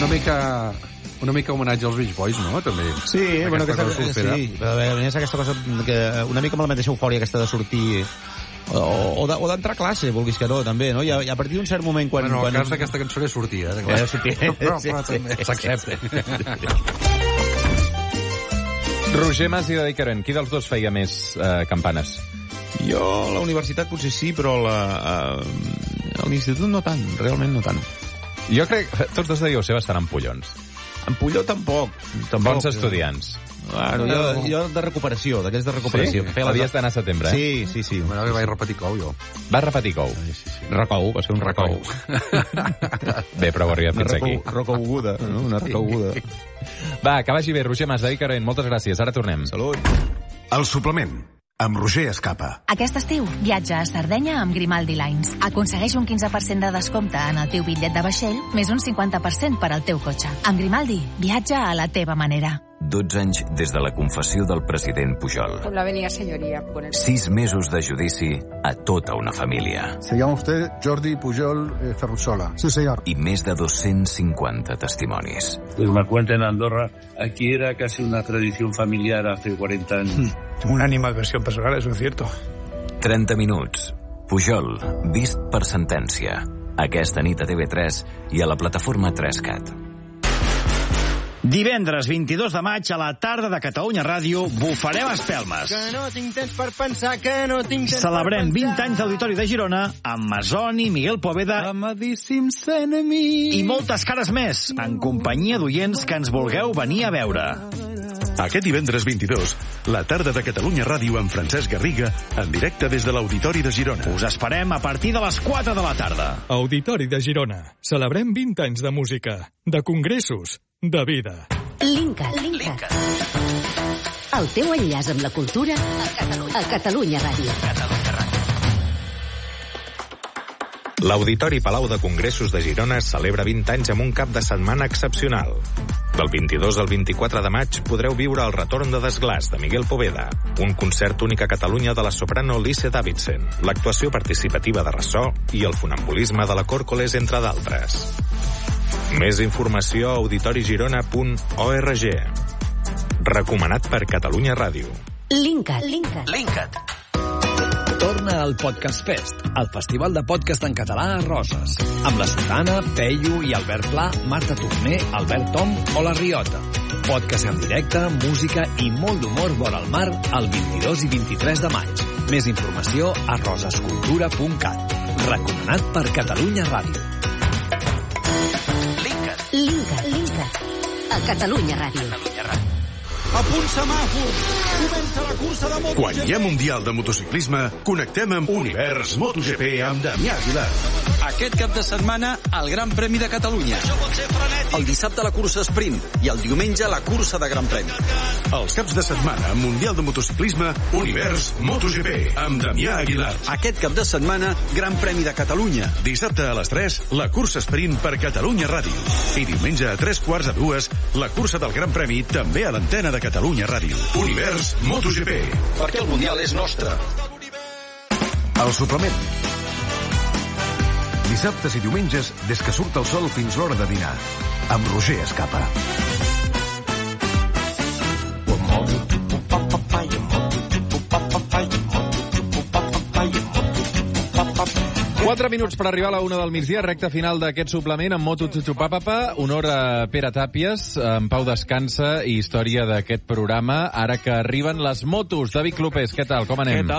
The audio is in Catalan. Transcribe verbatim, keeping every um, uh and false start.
una mica... Una mica homenatge als Beach Boys, no? També. Sí, aquesta bueno, aquesta, cosa sí. Però és aquesta cosa que una mica amb la mateixa eufòria aquesta de sortir o, o d'entrar a classe, vulguis que no, també, no? I a, a partir d'un cert moment quan... Bueno, quan... el cas d'aquesta cançó és sortir, eh? Eh, sortir. Però, sí, però sí, també sí, s'accepta. Roger Mas i David Caron, qui dels dos feia més eh, campanes? Jo a la universitat potser sí, però la, a, a l'institut no tant, realment no tant. Jo crec que tots dos degueu ser bastant ampollons. Ampolló tampoc. tampoc. Bons estudiants. Claro, jo, jo de recuperació, d'aquells de recuperació. Sí? Havies d'anar a setembre, eh? Sí, sí, sí. Bueno, vaig repetir cou, jo. Vas repetir cou? Sí, sí, sí. Recou, va ser un recou. Bé, però ho arribat fins aquí. Una recouguda, no? Una recouguda. Va, que vagi bé, Roger Mas, David Caron, moltes gràcies. Ara tornem. Salut. El suplement, amb Roger Escapa. Aquest estiu, viatja a Sardenya amb Grimaldi Lines. Aconsegueix un quinze per cent de descompte en el teu bitllet de vaixell, més un cinquanta per cent per al teu cotxe. Amb Grimaldi, viatja a la teva manera. dotze anys des de la confessió del president Pujol. Con la venia senyoria. Con el... sis mesos de judici a tota una família. Se llama usted Jordi Pujol eh, Ferrusola. Sí, señor. I més de dos-cents cinquanta testimonis. Pues me cuenta en Andorra, aquí era casi una tradición familiar hace cuarenta años. Tengo una animadversión personal, eso es cierto. trenta minuts. Pujol, vist per sentència. Aquesta nit a T V tres i a la plataforma tres cat. Divendres vint-i-dos de maig a la tarda de Catalunya Ràdio bufarem espelmes. Que no tinc temps per pensar, que no tinc temps Celebrem per pensar. vint anys d'Auditori de Girona amb Masoni, Miguel Poveda amadíssims enemics i moltes cares més, en companyia d'oients que ens vulgueu venir a veure. Aquest divendres vint-i-dos, la tarda de Catalunya Ràdio amb Francesc Garriga, en directe des de l'Auditori de Girona. Us esperem a partir de les quatre de la tarda. Auditori de Girona. Celebrem vint anys de música, de congressos, de vida. Linkat. Linkat. El teu enllaç amb la cultura a Catalunya, a Catalunya Ràdio. Catalunya Ràdio. L'Auditori Palau de Congressos de Girona celebra vint anys amb un cap de setmana excepcional. Del vint-i-dos al vint-i-quatre de maig podreu viure el retorn de Desglaç de Miguel Poveda, un concert únic a Catalunya de la soprano Lise Davidson, l'actuació participativa de ressò i el funambulisme de la Còrcoles, entre d'altres. Més informació a auditorigirona punt org. Recomanat per Catalunya Ràdio. Linkat. Linkat. Linkat. Torna al Podcast Fest, el festival de podcast en català a Roses. Amb la Sotana, Peyu i Albert Pla, Marta Torner, Albert Tom o La Riota. Podcast en directe, música i molt d'humor vora el mar el vint-i-dos i vint-i-tres de maig. Més informació a rosescultura punt cat. Recomanat per Catalunya Ràdio. Linkat. Linkat. A Catalunya Ràdio. A punt semàfor, comença la cursa de MotoGP. Quan hi ha Mundial de Motociclisme, connectem amb Univers MotoGP amb Damià Aguilar. Aquest cap de setmana, el Gran Premi de Catalunya. El dissabte la cursa sprint i el diumenge la cursa de Gran Premi. Els caps de setmana, Mundial de Motociclisme, Univers MotoGP amb Damià Aguilar. Aquest cap de setmana, Gran Premi de Catalunya. Dissabte a les tres, la cursa sprint per Catalunya Ràdio. I diumenge a tres quarts a dues, la cursa del Gran Premi també a l'antena de Catalunya Ràdio. Univers MotoGP. Perquè el Mundial és nostre. El suplement. Dissabtes i diumenges, des que surt el sol fins l'hora de dinar. Amb Roger Escapa. Quatre minuts per arribar a la una del migdia, recta final d'aquest suplement amb Moto Tutupapapa. Honor a Pere Tàpies, en Pau Descansa i història d'aquest programa. Ara que arriben les motos. David Clopés, què tal? Com anem?